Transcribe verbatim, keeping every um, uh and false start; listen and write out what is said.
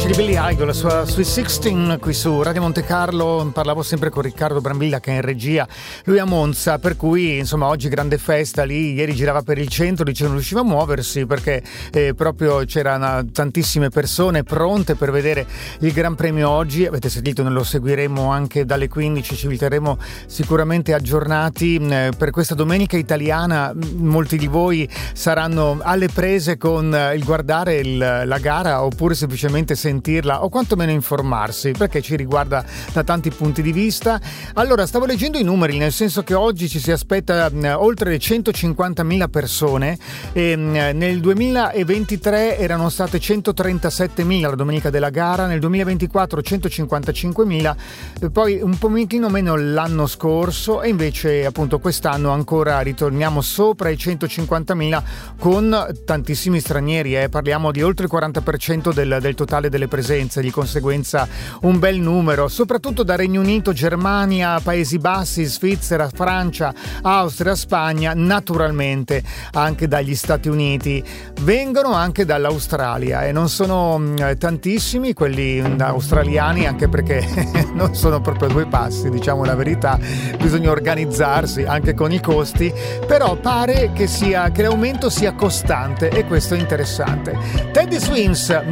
voce di Billy Idol, la sua Sweet sedici qui su Radio Monte Carlo. Parlavo sempre con Riccardo Brambilla che è in regia, lui a Monza, per cui insomma oggi grande festa lì. Ieri girava per il centro, dice non riusciva a muoversi perché eh, proprio c'erano tantissime persone pronte per vedere il Gran Premio oggi. Avete sentito, noi lo seguiremo anche dalle quindici, ci terremo sicuramente aggiornati eh, per questa domenica italiana. Molti di voi saranno alle prese con il guardare il, la gara oppure semplicemente sentirla o quantomeno informarsi, perché ci riguarda da tanti punti di vista. Allora, stavo leggendo i numeri, nel senso che oggi ci si aspetta eh, oltre le centocinquantamila persone e eh, nel duemilaventitré erano state centotrentasettemila la domenica della gara, nel duemilaventiquattro centocinquantacinquemila, eh, poi un pochino meno l'anno scorso, e invece appunto quest'anno ancora ritorniamo sopra i centocinquantamila con tantissimi stranieri, eh. Parliamo di oltre il quaranta per cento del, del totale delle presenze, di conseguenza un bel numero, soprattutto da Regno Unito, Germania, Paesi Bassi, Svizzera, Francia, Austria, Spagna, naturalmente anche dagli Stati Uniti. Vengono anche dall'Australia e non sono mh, tantissimi quelli australiani, anche perché non sono proprio due passi, diciamo la verità, bisogna organizzarsi anche con i costi, però pare che sia che l'aumento sia costante e questo è interessante. Teddy Swims,